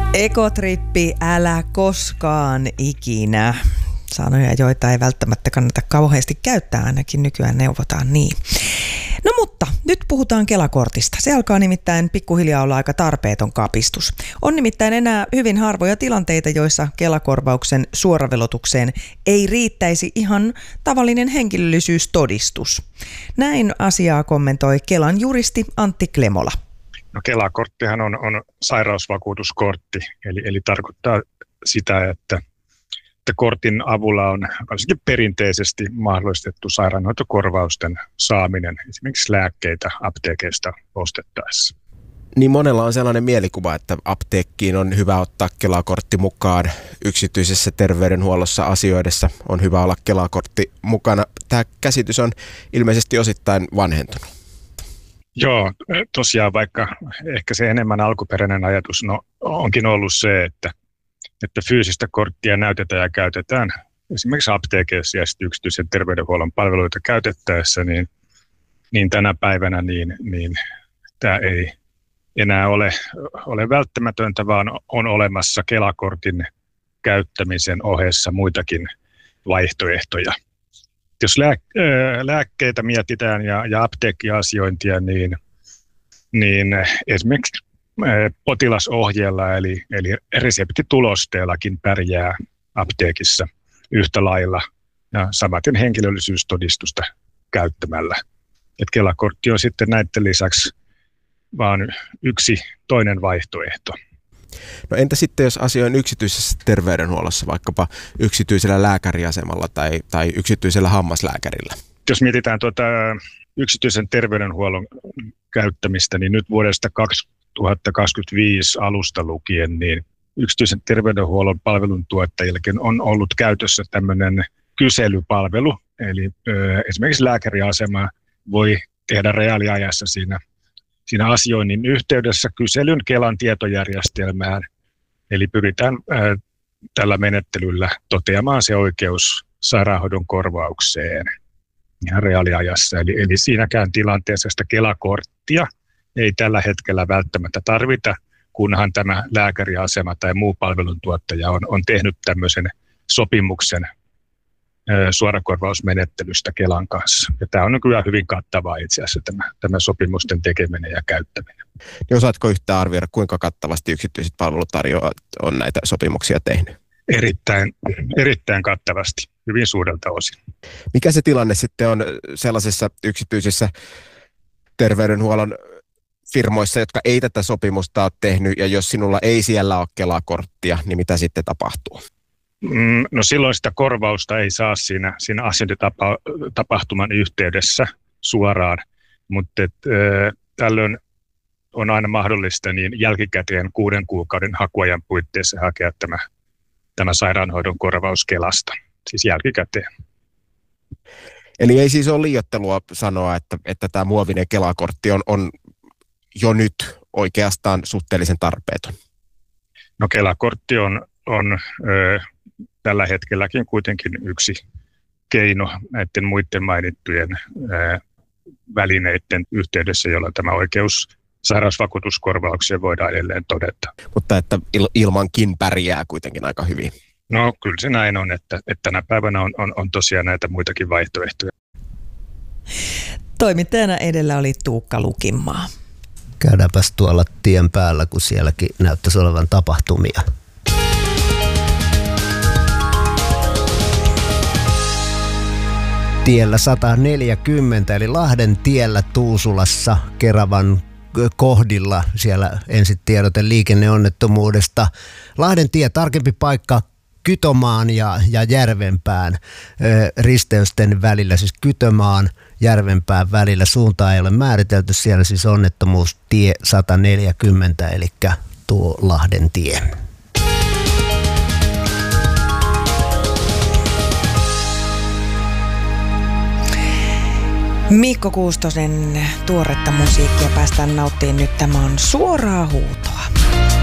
Ekotrippi, älä koskaan ikinä. Sanoja, joita ei välttämättä kannata kauheasti käyttää, ainakin nykyään neuvotaan niin. No mutta, nyt puhutaan Kela-kortista. Se alkaa nimittäin pikkuhiljaa olla aika tarpeeton kapistus. On nimittäin enää hyvin harvoja tilanteita, joissa Kela-korvauksen suoravelotukseen ei riittäisi ihan tavallinen henkilöllisyystodistus. Näin asiaa kommentoi Kelan juristi Antti Klemola. No Kela-korttihan on sairausvakuutuskortti, eli tarkoittaa sitä, että kortin avulla on varsinkin perinteisesti mahdollistettu sairaanhoitokorvausten saaminen esimerkiksi lääkkeitä apteekeista ostettaessa. Niin monella on sellainen mielikuva, että apteekkiin on hyvä ottaa Kela-kortti mukaan. Yksityisessä terveydenhuollossa asioidessa on hyvä olla Kela-kortti mukana. Tämä käsitys on ilmeisesti osittain vanhentunut. Joo, tosiaan vaikka ehkä se enemmän alkuperäinen ajatus onkin ollut se, että fyysistä korttia näytetään ja käytetään esimerkiksi apteekeissa ja yksityisen terveydenhuollon palveluita käytettäessä, niin tänä päivänä niin tämä ei enää ole välttämätöntä, vaan on olemassa Kela-kortin käyttämisen ohessa muitakin vaihtoehtoja. Jos lääkkeitä mietitään ja apteekkiasiointia, niin esimerkiksi potilasohjeella eli reseptitulosteellakin pärjää apteekissa yhtä lailla ja samaten henkilöllisyystodistusta käyttämällä. Et Kela-kortti on sitten näiden lisäksi vaan yksi toinen vaihtoehto. No entä sitten, jos asioin yksityisessä terveydenhuollossa, vaikkapa yksityisellä lääkäriasemalla tai yksityisellä hammaslääkärillä? Jos mietitään yksityisen terveydenhuollon käyttämistä, niin nyt vuodesta 2025 alusta lukien, niin yksityisen terveydenhuollon palveluntuottajillekin on ollut käytössä tämmöinen kyselypalvelu. Eli esimerkiksi lääkäriasema voi tehdä reaaliajassa siinä asioinnin yhteydessä kyselyn Kelan tietojärjestelmään. Eli pyritään tällä menettelyllä toteamaan se oikeus sairaanhoidon korvaukseen ihan reaaliajassa. Eli siinäkään tilanteessa sitä Kela-korttia ei tällä hetkellä välttämättä tarvita, kunhan tämä lääkäriasema tai muu palveluntuottaja on tehnyt tämmöisen sopimuksen suorakorvausmenettelystä Kelan kanssa. Ja tämä on nykyään hyvin kattavaa itse asiassa tämä sopimusten tekeminen ja käyttäminen. Niin osaatko yhtään arvioida, kuinka kattavasti yksityiset palvelutarjoajat on näitä sopimuksia tehnyt? Erittäin kattavasti, hyvin suurelta osin. Mikä se tilanne sitten on sellaisessa yksityisessä terveydenhuollon firmoissa, jotka ei tätä sopimusta ole tehnyt, ja jos sinulla ei siellä ole Kela-korttia, niin mitä sitten tapahtuu? No silloin sitä korvausta ei saa siinä asiointitapahtuman yhteydessä suoraan, mutta tällöin on aina mahdollista niin jälkikäteen 6 kuukauden hakuajan puitteissa hakea tämä sairaanhoidon korvaus Kelasta, siis jälkikäteen. Eli ei siis ole liioittelua sanoa, että tämä muovinen Kela-kortti on jo nyt oikeastaan suhteellisen tarpeeton? No Kela-kortti on tällä hetkelläkin kuitenkin yksi keino näiden muiden mainittujen välineiden yhteydessä, jolla tämä oikeus sairausvakuutuskorvaukseen voidaan edelleen todeta. Mutta että ilmankin pärjää kuitenkin aika hyvin. No kyllä se näin on, että tänä päivänä on tosiaan näitä muitakin vaihtoehtoja. Toimittajana edellä oli Tuukka Lukinmaa. Käydäänpäs tuolla tien päällä, kun sielläkin näyttäisi olevan tapahtumia. Tiellä 140 eli Lahden tiellä Tuusulassa Keravan kohdilla. Siellä ensin tiedote liikenneonnettomuudesta. Lahden tie, tarkempi paikka Kytömaan ja Järvenpään risteysten välillä, siis Kytömaan Järvenpään välillä. Suuntaa ei ole määritelty, siellä siis onnettomuus tie 140, eli tuo Lahden tie. Mikko Kuustosen tuoretta musiikkia päästään nauttimaan nyt. Tämä on Suoraa huutoa.